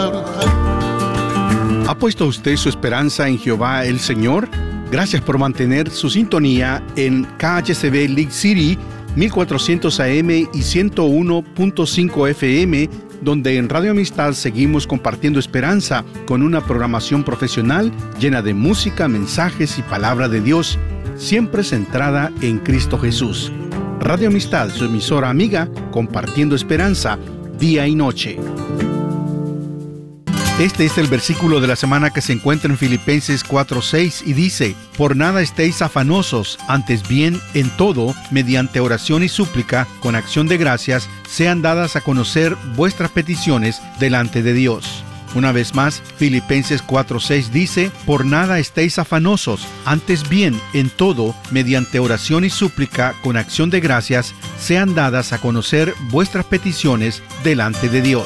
¿Ha puesto usted su esperanza en Jehová el Señor? Gracias por mantener su sintonía en KHCB League City, 1400 AM y 101.5 FM, donde en Radio Amistad seguimos compartiendo esperanza con una programación profesional llena de música, mensajes y palabra de Dios, siempre centrada en Cristo Jesús. Radio Amistad, su emisora amiga, compartiendo esperanza día y noche. Este es el versículo de la semana que se encuentra en Filipenses 4:6 y dice: Por nada estéis afanosos, antes bien en todo, mediante oración y súplica, con acción de gracias, sean dadas a conocer vuestras peticiones delante de Dios. Una vez más, Filipenses 4:6 dice: Por nada estéis afanosos, antes bien en todo, mediante oración y súplica, con acción de gracias, sean dadas a conocer vuestras peticiones delante de Dios.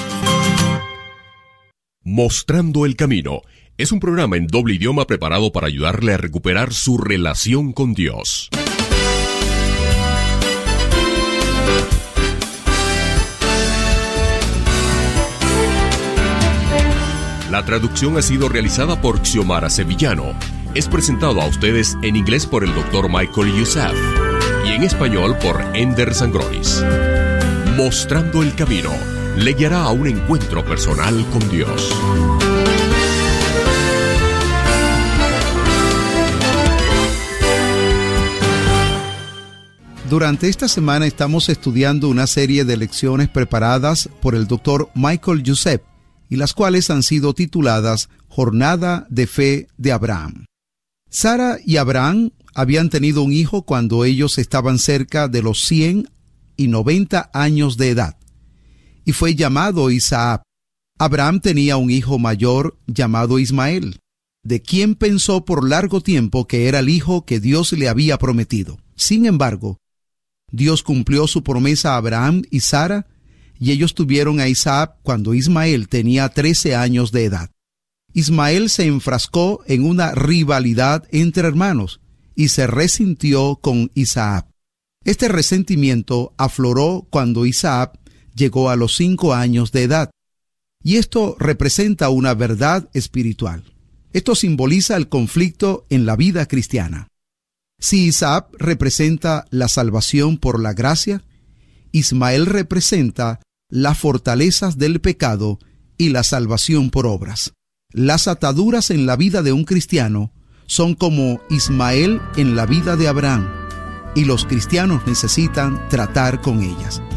Mostrando el Camino es un programa en doble idioma preparado para ayudarle a recuperar su relación con Dios. La traducción ha sido realizada por Xiomara Sevillano. Es presentado a ustedes en inglés por el Dr. Michael Youssef y en español por Ender Sangronis. Mostrando el Camino le guiará a un encuentro personal con Dios. Durante esta semana estamos estudiando una serie de lecciones preparadas por el Dr. Michael Youssef, y las cuales han sido tituladas Jornada de Fe de Abraham. Sara y Abraham habían tenido un hijo cuando ellos estaban cerca de los 100 y 90 años de edad, y fue llamado Isaac. Abraham tenía un hijo mayor llamado Ismael, de quien pensó por largo tiempo que era el hijo que Dios le había prometido. Sin embargo, Dios cumplió su promesa a Abraham y Sara, y ellos tuvieron a Isaac cuando Ismael tenía 13 años de edad. Ismael se enfrascó en una rivalidad entre hermanos y se resintió con Isaac. Este resentimiento afloró cuando Isaac llegó a los 5 años de edad, y esto representa una verdad espiritual. Esto simboliza el conflicto en la vida cristiana. Si Isaac representa la salvación por la gracia, Ismael representa las fortalezas del pecado y la salvación por obras. Las ataduras en la vida de un cristiano son como Ismael en la vida de Abraham, y los cristianos necesitan tratar con ellas.